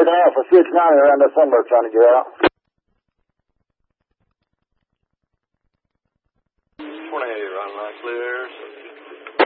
looking out for 690 around the somewhere trying to get out. 28, run line clear.